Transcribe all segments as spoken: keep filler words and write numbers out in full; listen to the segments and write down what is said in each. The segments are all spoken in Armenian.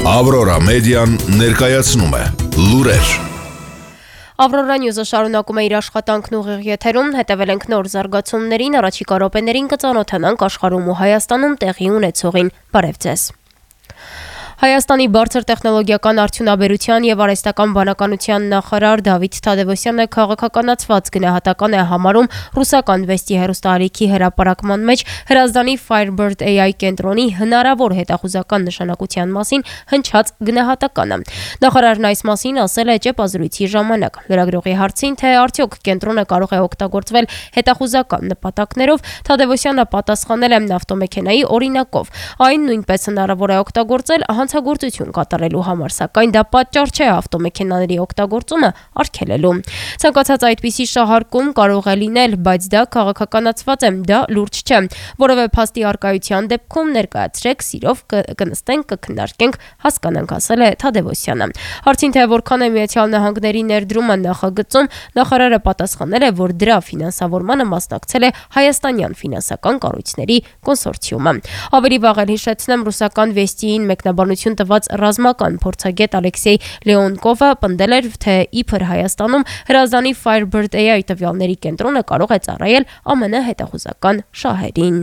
Ավրորա մեդիան ներկայացնում է լուրեր։ Ավրորա Նյուզը շարունակում է իր աշխատանքն ուղիղ եթերում, հետևել ենք նոր զարգացումներին, առաջիկա րոպեներին կծանոթանանք աշխարհում ու Հայաստանում տեղի ունեցողին։ Բարև ձեզ։ Հայաստանի բարձր տեխնոլոգիական արդյունաբերության եւ արհեստական բանականության նախարար Դավիթ Թադևոսյանը քաղաքականացված գնահատական է համարում ռուսական Վեստի հեռուստաալիքի հրապարակման մեջ Հրազդանի Firebird A I կենտրոնի հնարավոր հետախուզական նշանակության մասին հնչած գնահատականը։ Նախարարն այս մասին ասել է ճեպազրույցի ժամանակ։ Լրագրողի հարցին, թե արդյոք կենտրոնը կարող է օգտագործվել հետախուզական նպատակներով, Թադևոսյանը պատասխանել է ավտոմեքենայի օրինակով։ Այն նույնպես հնարավոր է օգտագործել հանցագործություն կատարելու համար, սակայն դա պատճառ չէ ավտոմեքենաների օգտագործումը արգելելու։ Ցանկացած այդպիսի շահարկում կարող է լինել, բայց դա քաղաքականացված է, դա լուրջ չէ։ Որևէ փաստի առկայության դեպքում ներկայացրեք, սիրով կնստենք, կքննարկենք, հասկանանք, ասել է Թադևոսյանը։ Հարցին, թե որքան է Միացյալ Նահանգների ներդրումը նախագծում, նախարարը պատասխանել է, որ դրա ֆինանսավորմանը մասնակցել է հայաստանյան ֆինանսական կառույցների կոնսորցիումը։ Ավելի վաղ էլ հիշեցնեմ, ռուսական Վեստիին մեկնաբանություն տված ռազմական փորձագետ Ալեքսեյ Լեոնկովը պնդել էր, թե իբր Հայաստանում Հրազդանի Firebird A I տվյալների կենտրոնը կարող է ծառայել ԱՄՆ հետախուզական շահերին։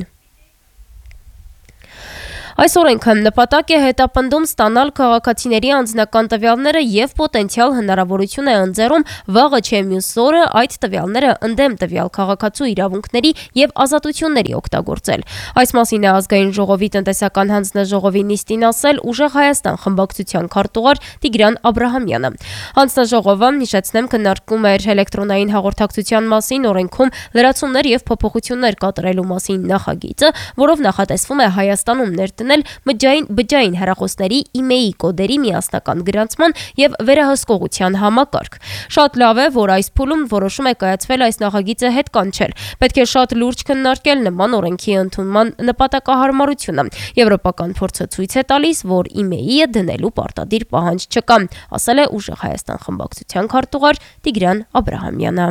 Այս օրենքը նպատակ է հետապնդում ստանալ քաղաքացիների անձնական տվյալները եւ պոտենցիալ հնարավորություն է ընձեռում վաղը չէ մյուս օրը այդ տվյալները ընդդեմ տվյալ քաղաքացու իրավունքների եւ ազատությունների օգտագործել։ Այս մասին է ազգային ժողովի տնտեսական հանձնաժողովի նիստին ասել Ուժեղ Հայաստան խմբակցության քարտուղար Տիգրան Աբրահամյանը։ Հանձնաժողովը, հիշեցնեմ, քննարկում էր էլեկտրոնային հաղորդակցության մասին օրենքում լրացումներ եւ փոփոխություններ կատարելու մասին նախագիծը, որով նախատեսվում է Հայաստանում ներդնել բջջային բջջային հեռախոսների իմեյի կոդերի միասնական գրանցման եւ վերահսկողության համակարգ։ Շատ լավ է, որ այս փուլում որոշում է կայացվել այս նախագիծը հետ կանչել։ Պետք է շատ լուրջ քննարկել նման օրենքի ընդունման նպատակահարմարությունը։ Եվրոպական փորձը ցույց է տալիս, որ իմեյը դնելու պարտադիր պահանջ չկա, ասել է Ուժեղ Հայաստան խմբակցության քարտուղար Տիգրան Աբրահամյանը։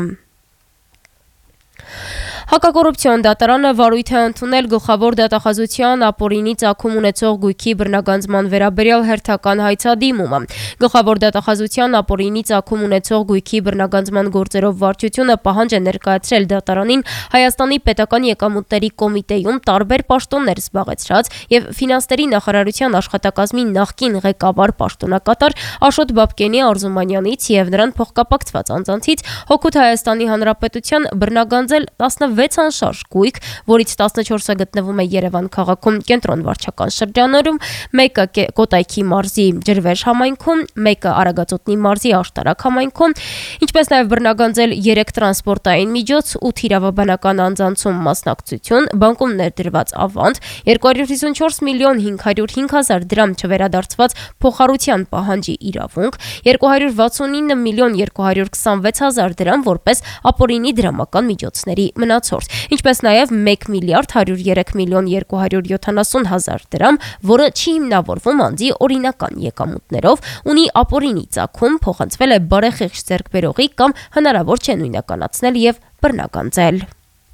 Հակակոռուպցիոն դատարանը վարույթ է ընդունել գլխավոր դատախազության ապօրինի ծագում ունեցող գույքի բռնագանձման վերաբերյալ հերթական հայցադիմումը։ Գլխավոր դատախազության ապօրինի ծագում ունեցող գույքի բռնագանձման գործերով վարչությունը պահանջ է ներկայացրել դատարանին Հայաստանի պետական եկամուտների կոմիտեում տարբեր պաշտոններ զբաղեցրած եւ ֆինանսների նախարարության աշխատակազմի նախկին ղեկավար պաշտոնակատար Աշոտ Բաբկենի Արզումանյանից եւ նրան փոխկապակցված անձանցից հօգուտ Հայաստանի Հանրապետության բռնագանձել տասնվեց անշարժ գույք, որից տասնչորսը գտնվում է Երևան քաղաքում կենտրոն վարչական շրջանում, մեկը Կոտայքի մարզի Ջրվեժ համայնքում, մեկը Արագածոտնի մարզի Աշտարակ համայնքում, ինչպես նաև բռնագանձել երեք տրանսպորտային միջոց, ութ իրավաբանական անձանցում մասնակցություն, բանկում ներդրված ավանդ, երկու հարյուր հիսունչորս միլիոն հինգ հարյուր հինգ հազար դրամ չվերադարձված փոխառության պահանջի իրավունք, երկու հարյուր վաթսունինը միլիոն երկու հարյուր քսանվեց հազար դրամ որպես ապօրինի դրամական միջոցների մնացորդ, ինչպես նաև մեկ միլիարդ հարյուր երեք միլիոն երկու հարյուր յոթանասուն հազար դրամ, որը չի հիմնավորվում անձի օրինական եկամուտներով, ունի ապօրինի ծագում, փոխանցվել է բարեխիղճ ձեռքբերողի կամ հնարավոր չէ նույնականացնել եւ բռնագանձել։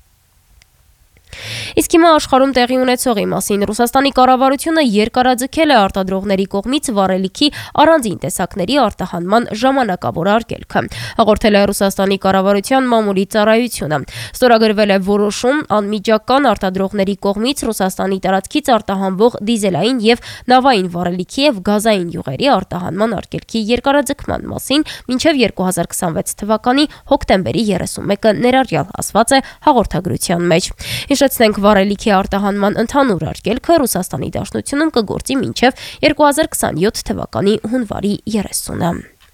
Իսկ հիմա աշխարհում տեղի ունեցողի մասին Ռուսաստանի կառավարությունը երկարաձգել է արտադրողների կողմից վառելիքի առանձին տեսակների արտահանման ժամանակավոր արգելքը, հաղորդել է Ռուսաստանի կառավարության մամուլի ծառայությունը։ Ստորագրվել է որոշում անմիջական արտադրողների կողմից Ռուսաստանի տարածքից արտահանվող դիզելային եւ նավային վառելիքի եւ գազային յուղերի արտահանման արգելքի երկարաձգման մասին մինչեւ երկու հազար քսանվեց թվականի հոկտեմբերի երեսունմեկը ներառյալ, ասված է հաղորդագրության մեջ։ Հիշեցնենք, վառելիքի արտահանման ընդհանուր արգելքը Ռուսաստանի Դաշնությունում կգործի մինչև երկու հազար քսանյոթ թվականի հունվարի երեսունը։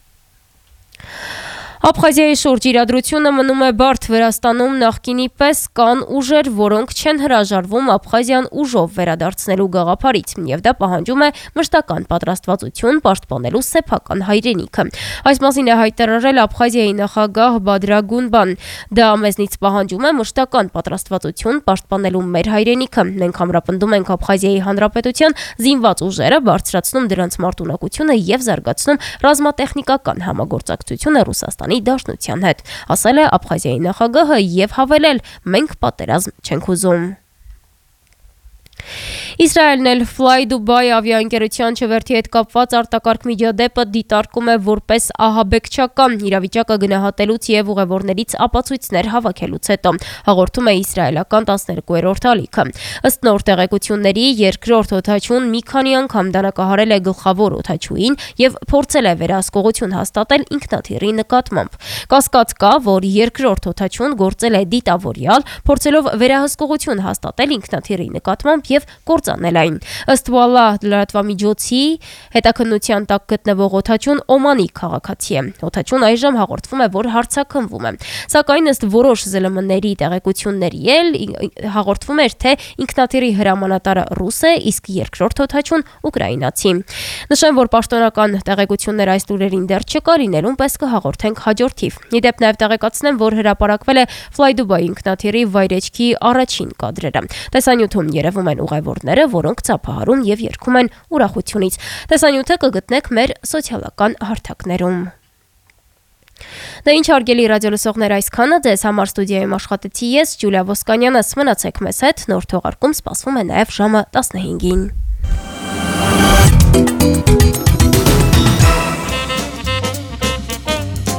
Աբխազիայի շուրջ իրադրությունը մնում է բարդ։ Վրաստանում նախկինի պես կան ուժեր, որոնք չեն հրաժարվում Աբխազիան ուժով վերադարձնելու գաղափարից, եւ դա պահանջում է մշտական պատրաստվածություն պաշտպանելու սեփական հայրենիքը։ Այս մասին է հայտարարել Աբխազիայի նախագահ Բադրագունբան։ Դա մեզնից պահանջում է մշտական պատրաստվածություն պաշտպանելու մեր հայրենիքը։ Մենք ամրապնդում ենք Աբխազիայի հանրապետության զինված ուժերը, բարձրացնում դրանց մարտունակությունը եւ զարգացնում ռազմատեխնիկական համագործակցությունը Ռուսաստանի Դաշնության հետ, ասել է Աբխազիայի նախագահը եւ հավելել. մենք պատերազմ չենք ուզում։ Իսրայելն էլ Fly Dubai ավիաընկերության չվերթի հետ կապված արտակարգ միջադեպը դիտարկում է որպես ահաբեկչական, իրավիճակը գնահատելուց եւ ուղևորներից ապացույցներ հավաքելուց հետո, հաղորդում է իսրայելական տասներկուերորդ ալիքը։ Ըստ նոր տեղեկությունների, երկրորդ օդաչուն մի քանի անգամ դանակահարել է գլխավոր օդաչուին եւ փորձել է վերահսկողություն հաստատել ինքնաթիռի նկատմամբ։ Կասկած կա, որ երկրորդ օդաչուն գործել է դիտավորյալ, փորձելով վերահսկողություն հաստատել ինքնաթիռի նկատմամբ եւ կործանել այն։ Ըստ Wallah լրատվամիջոցի հետաքննության տակ գտնվող օդաչուն Օմանի քաղաքացի է։ Օդաչուն այժմ հաղորդվում է, որ հարցաքննվում է։ Սակայն ըստ որոշ ԶԼՄ-ների տեղեկությունների էլ հաղորդվում էր, թե ինքնաթիռի հրամանատարը ռուս է, իսկ երկրորդ օդաչուն ուկրաինացի։ Նշեմ, որ պաշտոնական տեղեկություններ այս լուրերին դեռ չկա, լինելուն պես կհաղորդենք հաջորդիվ։ Իդեպ նաև տեղեկացնեմ, որ հրապարակվել է Fly Dubai ինքնաթիռի վայրեջքի առաջին կադրերը։ Տեսանյութում երևում են ուղևորները, որոնք ծափահարում եւ երգում են ուրախությունից։ Տեսանյութը կգտնեք մեր սոցիալական հարթակներում։ Դա ինչ հարգելի ռադիոլսողներ, այսքանը ձեզ համար ստուդիայում աշխատեցի ես, Ջուլիա Ոսկանյանը, մնացեք մեզ հետ, նոր թողարկում սպասվում է նաև ժամը տասնհինգին։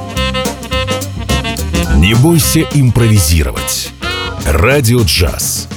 Не бойся импровизировать. Радио Джаз.